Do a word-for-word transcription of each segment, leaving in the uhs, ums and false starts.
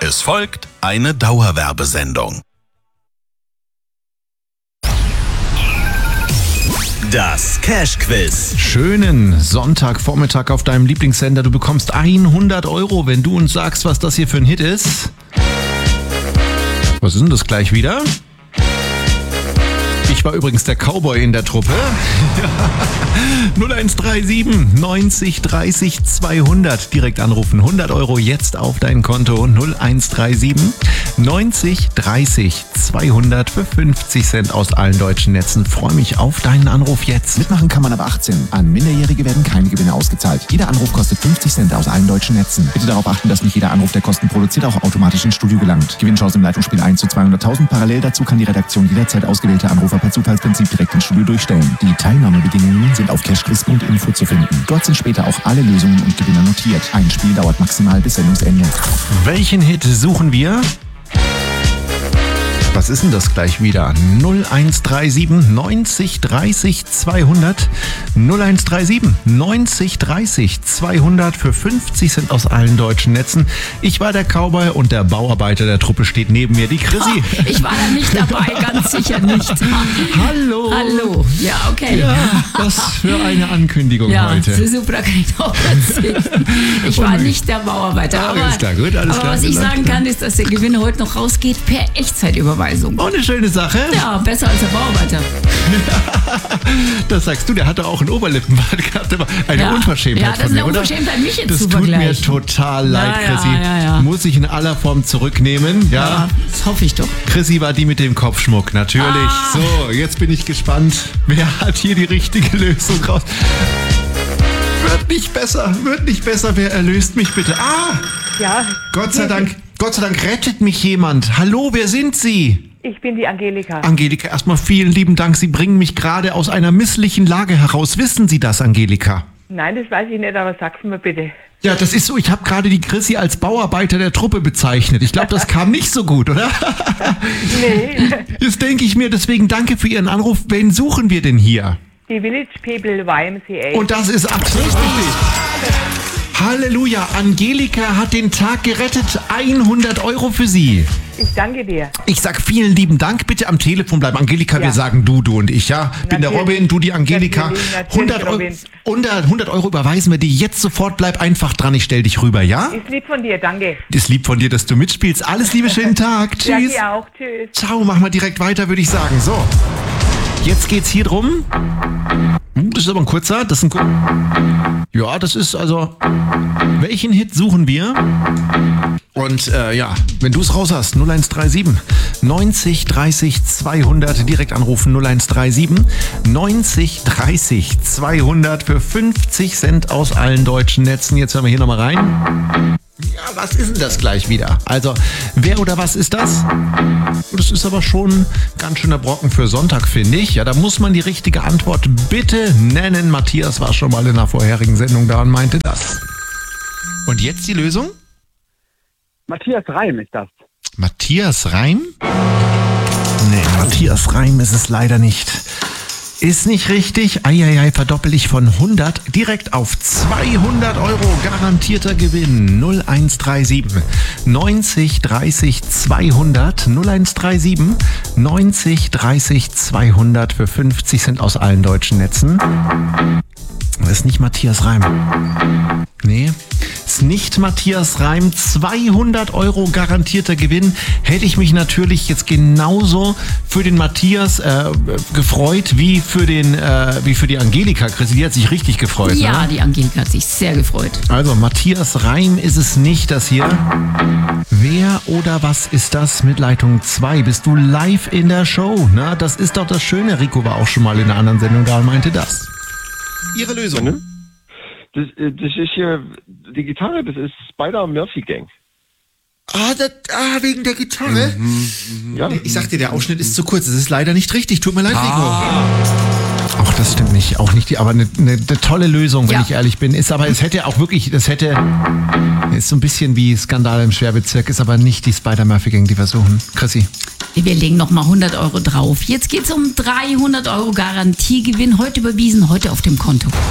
Es folgt eine Dauerwerbesendung. Das Cash-Quiz. Schönen Sonntagvormittag auf deinem Lieblingssender. Du bekommst hundert Euro, wenn du uns sagst, was das hier für ein Hit ist. Was ist denn das gleich wieder? Ich war übrigens der Cowboy in der Truppe. null eins drei sieben neunzig dreißig zweihundert. Direkt anrufen. hundert Euro jetzt auf dein Konto. null eins drei sieben neunzig dreißig zweihundert für fünfzig Cent aus allen deutschen Netzen. Freue mich auf deinen Anruf jetzt. Mitmachen kann man ab achtzehn. An Minderjährige werden keine Gewinne ausgezahlt. Jeder Anruf kostet fünfzig Cent aus allen deutschen Netzen. Bitte darauf achten, dass nicht jeder Anruf, der Kosten produziert, auch automatisch ins Studio gelangt. Gewinnchance im Leitungsspiel eins zu zweihunderttausend. Parallel dazu kann die Redaktion jederzeit ausgewählte Anrufer per Zufallsprinzip direkt ins Studio durchstellen. Die Teilnahmebedingungen sind auf cashquiz punkt info zu finden. Dort sind später auch alle Lösungen und Gewinner notiert. Ein Spiel dauert maximal bis Sendungsende. Welchen Hit suchen wir? Was ist denn das gleich wieder? null eins drei sieben neunzig dreißig zweihundert. null eins drei sieben neunzig dreißig zweihundert für fünfzig Cent aus allen deutschen Netzen. Ich war der Cowboy und der Bauarbeiter der Truppe steht neben mir, die Chrissy. Ich war da nicht dabei, ganz sicher nicht. Hallo. Hallo. Ja, okay. Ja, was für eine Ankündigung ja, heute. Super, kann ich auch erzählen. Ich war nicht der Bauarbeiter. Ah, aber alles klar, gut, alles aber klar. was ich sagen kann, ist, dass der Gewinn heute noch rausgeht per Echtzeitüberweisung. Oh, eine schöne Sache. Ja, besser als der Bauarbeiter. Das sagst du, der hatte auch einen Oberlippenbart gehabt. Aber eine Ja. Unverschämtheit Ja, das von ist mir, eine oder? Unverschämtheit, mich jetzt das zu tut mir vergleichen. total leid, Ja, ja, Chrissy. ja, ja. Muss ich in aller Form zurücknehmen. Ja. Ja, das hoffe ich doch. Chrissy war die mit dem Kopfschmuck, natürlich. Ah. So, jetzt bin ich gespannt. Wer hat hier die richtige Lösung raus? Wird nicht besser, wird nicht besser. Wer erlöst mich bitte? Ah! Ja. Gott sei Dank, Gott sei Dank rettet mich jemand. Hallo, wer sind Sie? Ich bin die Angelika. Angelika, erstmal vielen lieben Dank. Sie bringen mich gerade aus einer misslichen Lage heraus. Wissen Sie das, Angelika? Nein, das weiß ich nicht, aber sag's mir bitte. Ja, das ist so. Ich habe gerade die Chrissy als Bauarbeiter der Truppe bezeichnet. Ich glaube, das kam nicht so gut, oder? Nee. Jetzt denke ich mir, deswegen danke für Ihren Anruf. Wen suchen wir denn hier? Die Village People Y M C A. Und das ist absolut richtig. Halleluja, Angelika hat den Tag gerettet. hundert Euro für Sie. Ich danke dir. Ich sag vielen lieben Dank. Bitte am Telefon bleiben. Angelika, Ja. wir sagen du, du und ich, ja? Bin der Natürlich. Robin, du die Angelika. Natürlich, natürlich, hundert Euro, Robin. hundert, hundert Euro überweisen wir dir jetzt sofort. Bleib einfach dran. Ich stell dich rüber, ja? Ist lieb von dir, danke. Ist lieb von dir, dass du mitspielst. Alles Liebe, schönen Tag. Ja, Tschüss. dir auch. Tschüss. Ciao, mach mal direkt weiter, würde ich sagen. So. Jetzt geht's hier drum. Hm, Das ist aber ein kurzer. Das ist ein kur Ja, das ist also. Welchen Hit suchen wir? Und äh, ja, wenn du es raus hast, null eins drei sieben neunzig dreißig zweihundert. Direkt anrufen null eins drei sieben neunzig dreißig zweihundert für fünfzig Cent aus allen deutschen Netzen. Jetzt hören wir hier nochmal rein. Ja, was ist denn das gleich wieder? Also, wer oder was ist das? Das ist aber schon ein ganz schöner Brocken für Sonntag, finde ich. Ja, da muss man die richtige Antwort bitte nennen. Matthias war schon mal in einer vorherigen Sendung da und meinte das. Und jetzt die Lösung? Matthias Reim ist das. Matthias Reim? Nee, Matthias Reim ist es leider nicht. Ist nicht richtig. Eieiei, verdoppel ich von hundert direkt auf zweihundert Euro. Garantierter Gewinn. null eins drei sieben neunzig dreißig zweihundert. null eins drei sieben neunzig dreißig zweihundert für fünfzig Cent aus allen deutschen Netzen. Das ist nicht Matthias Reim. Nee, ist nicht Matthias Reim. zweihundert Euro garantierter Gewinn. Hätte ich mich natürlich jetzt genauso für den Matthias äh, gefreut wie für den äh, wie für die Angelika. Chrissy, die hat sich richtig gefreut. Ja, Ne? die Angelika hat sich sehr gefreut. Also Matthias Reim ist es nicht, das hier. Wer oder was ist das mit Leitung zwei? Bist du live in der Show? Na, das ist doch das Schöne. Rico war auch schon mal in einer anderen Sendung da und meinte das. Ihre Lösung. Das, äh, das ist hier, die Gitarre, das ist Spider Murphy Gang. Ah, das, ah, wegen der Gitarre? Ja. Ich sag dir, der Ausschnitt ist zu kurz. Das ist leider nicht richtig. Tut mir leid, Rico. Auch das stimmt nicht. Auch nicht die, aber eine, eine, eine tolle Lösung, wenn Ja. ich ehrlich bin. Ist aber, es hätte auch wirklich, das hätte, ist so ein bisschen wie Skandal im Schwerbezirk, ist aber nicht die Spider-Murphy-Gang, die wir suchen. Chrissy. Wir legen nochmal hundert Euro drauf. Jetzt geht's um dreihundert Euro Garantiegewinn. Heute überwiesen, heute auf dem Konto.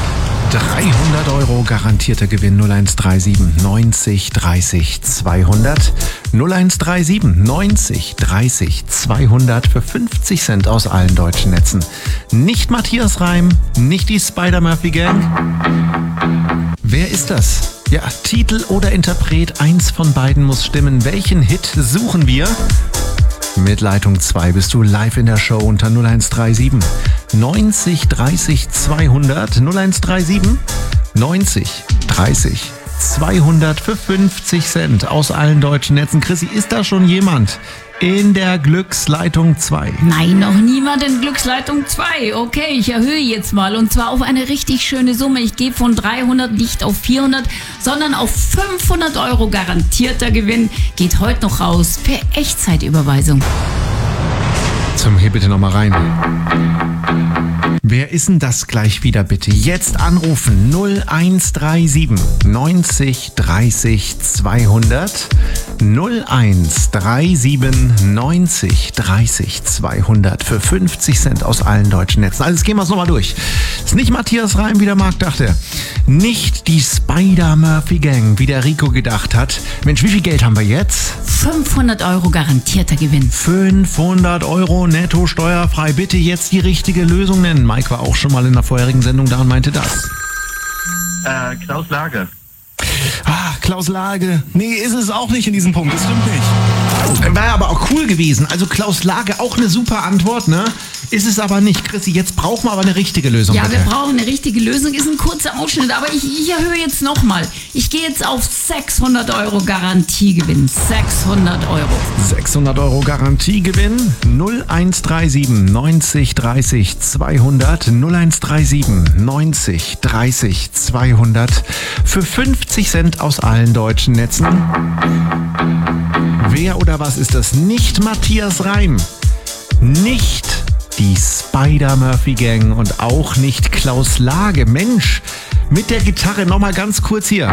dreihundert Euro garantierter Gewinn. null eins drei sieben neunzig dreißig zweihundert. null eins drei sieben neunzig dreißig zweihundert für fünfzig Cent aus allen deutschen Netzen. Nicht Matthias Reim, nicht die Spider-Murphy-Gang. Wer ist das? Ja, Titel oder Interpret, eins von beiden muss stimmen. Welchen Hit suchen wir? Mit Leitung zwei bist du live in der Show unter null eins drei sieben neunzig dreißig zweihundert. null eins drei sieben neunzig dreißig zweihundert für fünfzig Cent aus allen deutschen Netzen. Chrissy, ist da schon jemand in der Glücksleitung zwei? Nein, noch niemand in Glücksleitung zwei. Okay, ich erhöhe jetzt mal und zwar auf eine richtig schöne Summe. Ich gehe von dreihundert nicht auf vierhundert, sondern auf fünfhundert Euro garantierter Gewinn. Geht heute noch raus per Echtzeitüberweisung. Zum hier bitte nochmal rein. Wer ist denn das gleich wieder bitte? Jetzt anrufen null eins drei sieben neunzig dreißig zweihundert. null eins drei sieben neunzig dreißig zweihundert für fünfzig Cent aus allen deutschen Netzen. Also jetzt gehen wir es nochmal durch. Ist nicht Matthias Reim, wie der Marc dachte. Nicht die Spider-Murphy-Gang, wie der Rico gedacht hat. Mensch, wie viel Geld haben wir jetzt? fünfhundert Euro garantierter Gewinn. fünfhundert Euro netto steuerfrei. Bitte jetzt die richtige Lösung nennen. Mike war auch schon mal in der vorherigen Sendung da und meinte das. Äh, Klaus Lage. Ah, Klaus Lage. Nee, ist es auch nicht in diesem Punkt. Das stimmt nicht. Wäre aber auch cool gewesen. Also Klaus Lage, auch eine super Antwort, ne? Ist es aber nicht. Chrissy, jetzt brauchen wir aber eine richtige Lösung. Ja, bitte. wir brauchen eine richtige Lösung. Ist ein kurzer Ausschnitt, aber ich, ich erhöhe jetzt nochmal. Ich gehe jetzt auf sechshundert Euro Garantiegewinn. sechshundert Euro. sechshundert Euro Garantiegewinn. null eins drei sieben neunzig dreißig zweihundert. null eins drei sieben neunzig dreißig zweihundert für fünfzig Cent aus allen deutschen Netzen. Wer oder was ist das? Nicht Matthias Reim. Nicht die Spider-Murphy-Gang und auch nicht Klaus Lage. Mensch, mit der Gitarre nochmal ganz kurz hier.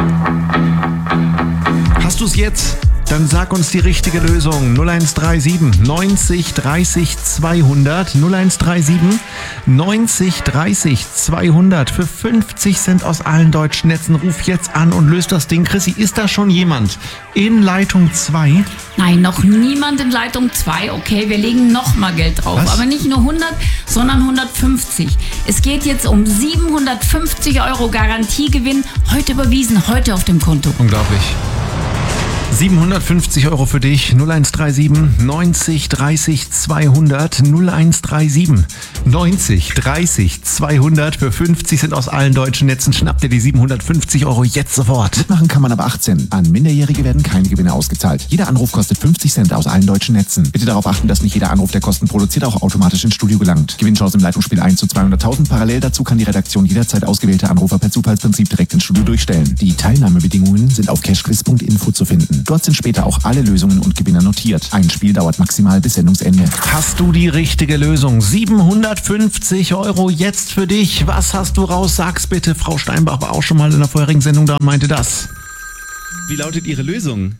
Hast du es jetzt? Dann sag uns die richtige Lösung. null eins drei sieben neunzig dreißig zweihundert. null eins drei sieben neunzig dreißig zweihundert für fünfzig Cent aus allen deutschen Netzen. Ruf jetzt an und löst das Ding. Chrissy, ist da schon jemand in Leitung zwei? Nein, noch niemand in Leitung zwei. Okay, wir legen nochmal Geld drauf. Was? Aber nicht nur hundert, sondern hundertfünfzig. Es geht jetzt um siebenhundertfünfzig Euro Garantiegewinn. Heute überwiesen, heute auf dem Konto. Unglaublich. siebenhundertfünfzig Euro für dich. null eins drei sieben neunzig dreißig zweihundert. null eins drei sieben neunzig dreißig zweihundert für fünfzig Cent aus allen deutschen Netzen. Schnapp dir die siebenhundertfünfzig Euro jetzt sofort. Mitmachen kann man ab achtzehn. An Minderjährige werden keine Gewinne ausgezahlt. Jeder Anruf kostet fünfzig Cent aus allen deutschen Netzen. Bitte darauf achten, dass nicht jeder Anruf, der Kosten produziert, auch automatisch ins Studio gelangt. Gewinnchance im Leitungsspiel eins zu zweihunderttausend. Parallel dazu kann die Redaktion jederzeit ausgewählte Anrufer per Zufallsprinzip direkt ins Studio durchstellen. Die Teilnahmebedingungen sind auf cashquiz punkt info zu finden. Dort sind später auch alle Lösungen und Gewinner notiert. Ein Spiel dauert maximal bis Sendungsende. Hast du die richtige Lösung? siebenhundertfünfzig Euro jetzt für dich. Was hast du raus? Sag's bitte. Frau Steinbach war auch schon mal in der vorherigen Sendung da und meinte das. Wie lautet Ihre Lösung?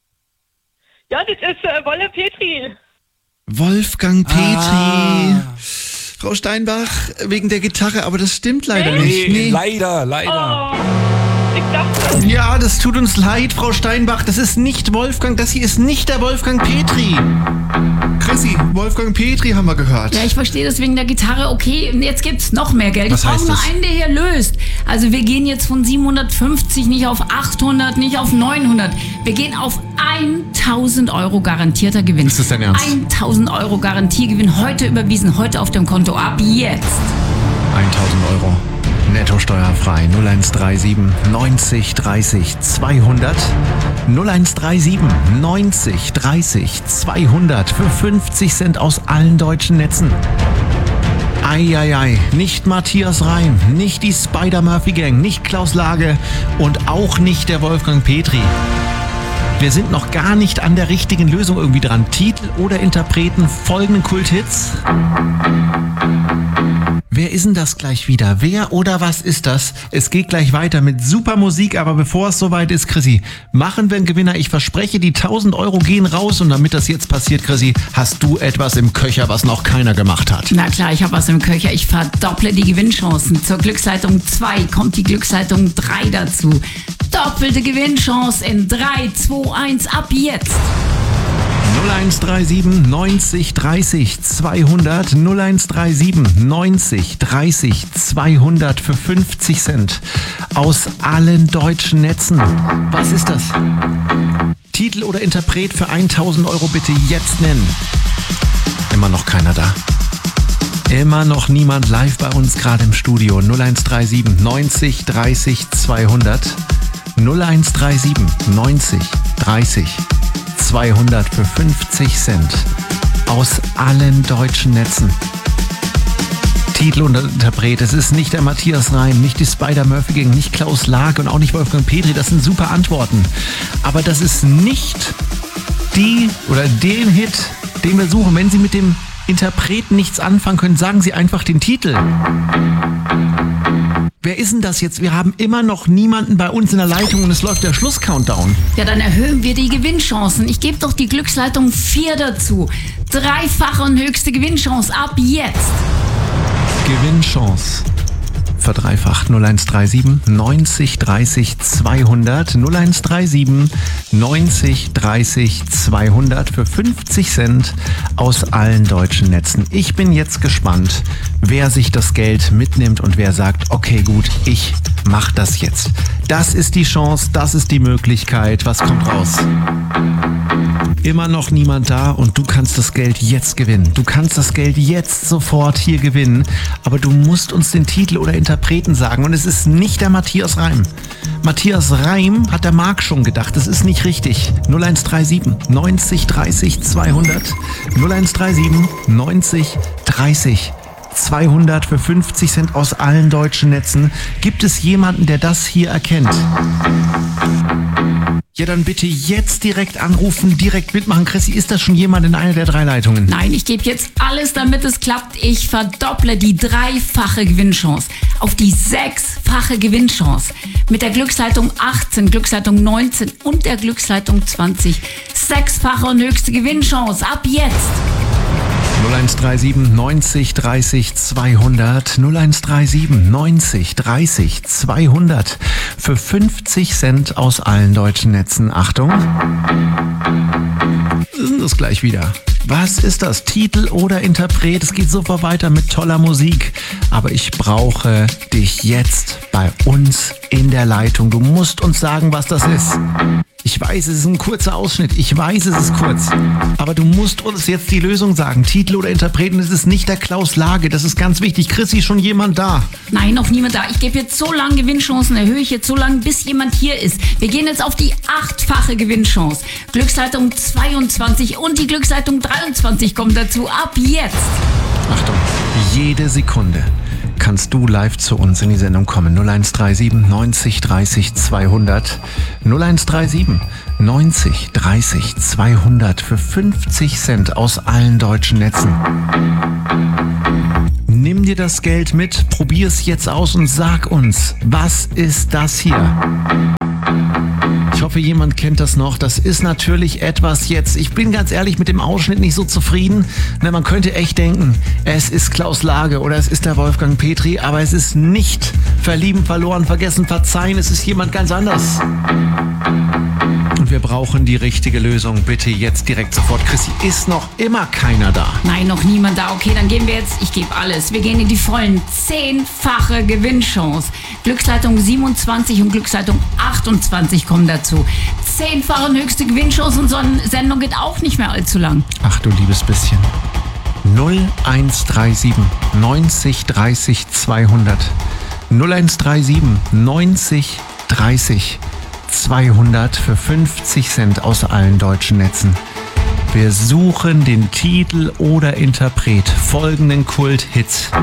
Ja, das ist äh, Wolle Petri. Wolfgang Petri. Frau Steinbach, wegen der Gitarre, aber das stimmt leider nicht. Nee, leider, leider. Oh, ich dachte, Ja, das tut uns leid, Frau Steinbach. Das ist nicht Wolfgang, das hier ist nicht der Wolfgang Petri. Chrissy, Wolfgang Petri haben wir gehört. Ja, ich verstehe das wegen der Gitarre. Okay, jetzt gibt's noch mehr Geld. Was Ich brauche heißt nur das? einen, der hier löst. Also wir gehen jetzt von siebenhundertfünfzig nicht auf achthundert, nicht auf neunhundert. Wir gehen auf tausend Euro garantierter Gewinn. Ist das dein Ernst? tausend Euro Garantiegewinn heute überwiesen, heute auf dem Konto. Ab jetzt. tausend Euro. Netto steuerfrei. null eins drei sieben neunzig dreißig zweihundert. null eins drei sieben neunzig dreißig zweihundert für fünfzig Cent aus allen deutschen Netzen. Eieiei, nicht Matthias Reim, nicht die Spider-Murphy-Gang, nicht Klaus Lage und auch nicht der Wolfgang Petri. Wir sind noch gar nicht an der richtigen Lösung irgendwie dran. Titel oder Interpreten folgenden Kulthits. Wer ist denn das gleich wieder? Wer oder was ist das? Es geht gleich weiter mit super Musik, aber bevor es soweit ist, Chrissy, machen wir einen Gewinner. Ich verspreche, die tausend Euro gehen raus und damit das jetzt passiert, Chrissy, hast du etwas im Köcher, was noch keiner gemacht hat. Na klar, ich habe was im Köcher. Ich verdopple die Gewinnchancen. Zur Glücksleitung zwei kommt die Glücksleitung drei dazu. Doppelte Gewinnchance in drei, zwei, eins ab jetzt. null eins drei sieben neunzig dreißig zweihundert null eins drei sieben neunzig dreißig zweihundert für fünfzig Cent aus allen deutschen Netzen. Was ist das? Titel oder Interpret für tausend Euro bitte jetzt nennen. Immer noch keiner da. Immer noch niemand live bei uns gerade im Studio. null eins drei sieben neunzig dreißig zweihundert null eins drei sieben neunzig dreißig zweihundert für fünfzig Cent aus allen deutschen Netzen. Titel und Interpret, es ist nicht der Matthias Reim, nicht die Spider-Murphy-Gang, nicht Klaus Lage und auch nicht Wolfgang Petri, das sind super Antworten. Aber das ist nicht die oder den Hit, den wir suchen. Wenn Sie mit dem Interpreten nichts anfangen können, sagen Sie einfach den Titel. Wer ist denn das jetzt? Wir haben immer noch niemanden bei uns in der Leitung und es läuft der Schluss-Countdown. Ja, dann erhöhen wir die Gewinnchancen. Ich gebe doch die Glücksleitung vier dazu. Dreifache und höchste Gewinnchance ab jetzt. Gewinnchance verdreifacht null eins drei sieben neunzig dreißig zweihundert null eins drei sieben neunzig dreißig zweihundert für fünfzig Cent aus allen deutschen Netzen. Ich bin jetzt gespannt, wer sich das Geld mitnimmt und wer sagt, okay gut, ich mach das jetzt. Das ist die Chance, das ist die Möglichkeit. Was kommt raus? Immer noch niemand da und du kannst das Geld jetzt gewinnen. Du kannst das Geld jetzt sofort hier gewinnen, aber du musst uns den Titel oder Interpreten sagen und es ist nicht der Matthias Reim. Matthias Reim hat der Marc schon gedacht, das ist nicht richtig. null eins drei sieben neunzig dreißig zweihundert null eins drei sieben neunzig dreißig zweihundert für fünfzig Cent aus allen deutschen Netzen. Gibt es jemanden, der das hier erkennt? Ja, dann bitte jetzt direkt anrufen, direkt mitmachen. Chrissy, ist das schon jemand in einer der drei Leitungen? Nein, ich gebe jetzt alles, damit es klappt. Ich verdopple die dreifache Gewinnchance auf die sechsfache Gewinnchance. Mit der Glücksleitung achtzehn, Glücksleitung neunzehn und der Glücksleitung zwanzig. Sechsfache und höchste Gewinnchance ab jetzt. null eins drei sieben neunzig dreißig zweihundert null eins drei sieben neunzig dreißig zweihundert für fünfzig Cent aus allen deutschen Netzen. Achtung. Was ist denn das gleich wieder? Was ist das? Titel oder Interpret? Es geht sofort weiter mit toller Musik. Aber ich brauche dich jetzt bei uns in der Leitung. Du musst uns sagen, was das ist. Ich weiß, es ist ein kurzer Ausschnitt. Ich weiß, es ist kurz. Aber du musst uns jetzt die Lösung sagen. Titel oder Interpreten, es ist nicht der Klaus Lage. Das ist ganz wichtig. Chrissy, ist schon jemand da? Nein, noch niemand da. Ich gebe jetzt so lange Gewinnchancen, erhöhe ich jetzt so lange, bis jemand hier ist. Wir gehen jetzt auf die achtfache Gewinnchance. Glücksleitung zweiundzwanzig und die Glücksleitung dreiundzwanzig kommen dazu. Ab jetzt. Achtung, jede Sekunde kannst du live zu uns in die Sendung kommen. null eins drei sieben neunzig dreißig zweihundert null eins drei sieben neunzig dreißig zweihundert für fünfzig Cent aus allen deutschen Netzen. Nimm dir das Geld mit, probier es jetzt aus und sag uns, was ist das hier? Ich hoffe, jemand kennt das noch. Das ist natürlich etwas jetzt. Ich bin ganz ehrlich mit dem Ausschnitt nicht so zufrieden. Na, man könnte echt denken, es ist Klaus Lage oder es ist der Wolfgang Petri, aber es ist nicht verlieben, verloren, vergessen, verzeihen. Es ist jemand ganz anders. Und wir brauchen die richtige Lösung. Bitte jetzt direkt sofort. Chrissy, ist noch immer keiner da? Nein, noch niemand da. Okay, dann gehen wir jetzt, ich gebe alles. Wir gehen in die vollen zehnfache Gewinnchance. Glücksleitung siebenundzwanzig und Glücksleitung achtundzwanzig kommen dazu. Zehnfache und höchste Gewinnchance und so eine Sendung geht auch nicht mehr allzu lang. Ach du liebes bisschen. null eins drei sieben neunzig dreißig zweihundert null eins drei sieben neunzig dreißig zweihundert für fünfzig Cent aus allen deutschen Netzen. Wir suchen den Titel oder Interpret folgenden Kult-Hits.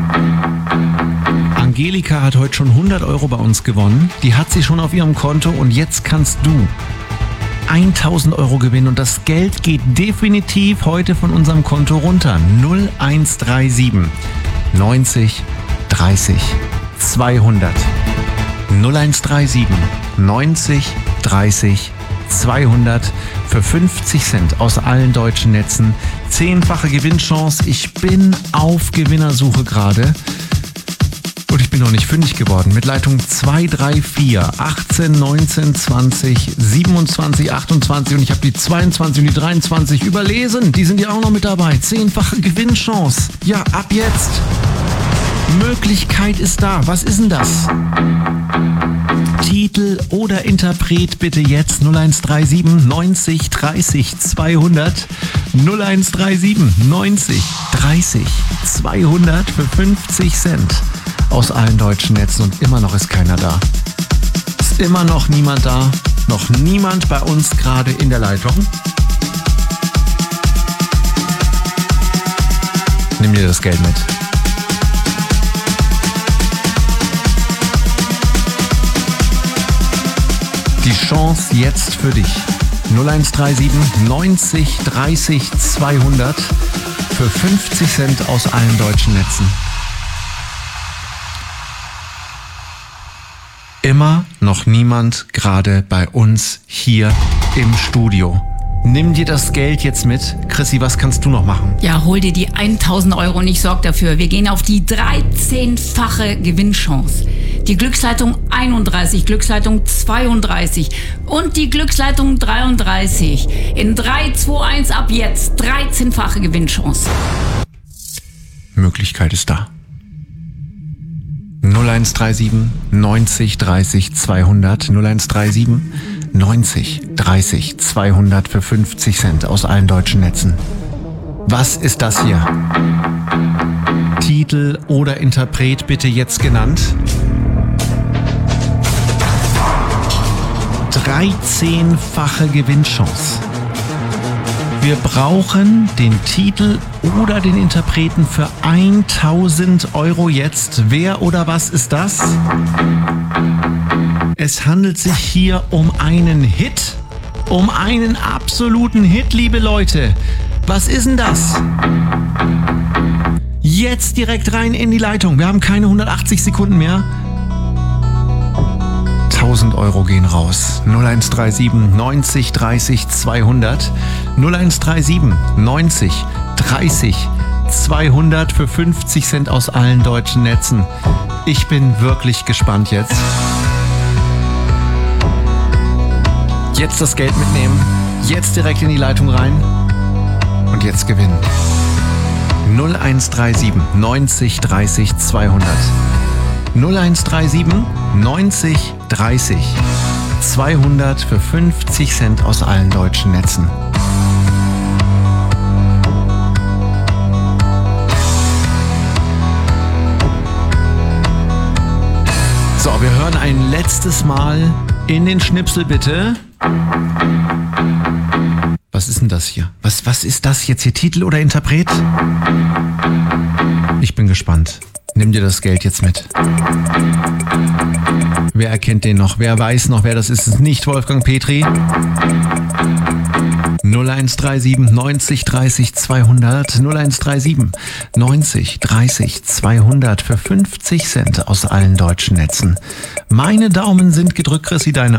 Angelika hat heute schon hundert Euro bei uns gewonnen. Die hat sie schon auf ihrem Konto und jetzt kannst du tausend Euro gewinnen und das Geld geht definitiv heute von unserem Konto runter. null eins drei sieben neunzig, dreißig, zweihundert. null eins drei sieben, neunzig, dreißig, zweihundert für fünfzig Cent aus allen deutschen Netzen. Zehnfache Gewinnchance. Ich bin auf Gewinnersuche gerade. Und ich bin noch nicht fündig geworden. Mit Leitung zwei drei vier, achtzehn, neunzehn, zwanzig, siebenundzwanzig, achtundzwanzig und ich habe die zweiundzwanzig und die dreiundzwanzig überlesen. Die sind ja auch noch mit dabei. Zehnfache Gewinnchance. Ja, ab jetzt. Möglichkeit ist da. Was ist denn das? Titel oder Interpret bitte jetzt null eins drei sieben, neunzig, dreißig, zweihundert. null eins drei sieben, neunzig, dreißig, zweihundert für fünfzig Cent. Aus allen deutschen Netzen und immer noch ist keiner da. Ist immer noch niemand da. Noch niemand bei uns gerade in der Leitung. Nimm dir das Geld mit. Die Chance jetzt für dich. null eins drei sieben, neunzig, dreißig, zweihundert für fünfzig Cent aus allen deutschen Netzen. Immer noch niemand gerade bei uns hier im Studio. Nimm dir das Geld jetzt mit. Chrissy, was kannst du noch machen? Ja, hol dir die tausend Euro und ich sorg dafür. Wir gehen auf die dreizehnfache Gewinnchance. Die Glücksleitung einunddreißig, Glücksleitung zweiunddreißig und die Glücksleitung dreiunddreißig. In drei, zwei, eins ab jetzt. dreizehnfache Gewinnchance. Möglichkeit ist da. null eins drei sieben, neunzig, dreißig, zweihundert. null eins drei sieben, neunzig, dreißig, zweihundert für fünfzig Cent aus allen deutschen Netzen. Was ist das hier? Titel oder Interpret bitte jetzt genannt. dreizehnfache Gewinnchance. Wir brauchen den Titel oder den Interpreten für tausend Euro jetzt. Wer oder was ist das? Es handelt sich hier um einen Hit. Um einen absoluten Hit, liebe Leute. Was ist denn das? Jetzt direkt rein in die Leitung. Wir haben keine hundertachtzig Sekunden mehr. tausend Euro gehen raus. null eins drei sieben, neunzig, dreißig, zweihundert. null eins drei sieben, neunzig, dreißig, zweihundert für fünfzig Cent aus allen deutschen Netzen. Ich bin wirklich gespannt jetzt. Jetzt das Geld mitnehmen. Jetzt direkt in die Leitung rein. Und jetzt gewinnen. null eins drei sieben, neunzig, dreißig, zweihundert. null eins drei sieben, neunzig, dreißig, zweihundert für fünfzig Cent aus allen deutschen Netzen. So, wir hören ein letztes Mal in den Schnipsel bitte. Was ist denn das hier? Was, was ist das jetzt hier? Titel oder Interpret? Ich bin gespannt. Nimm dir das Geld jetzt mit. Wer erkennt den noch? Wer weiß noch, wer das ist? Es ist nicht Wolfgang Petri. null eins drei sieben, neunzig, dreißig, zweihundert. null eins drei sieben, neunzig, dreißig, zweihundert für fünfzig Cent aus allen deutschen Netzen. Meine Daumen sind gedrückt, Chrissy, deine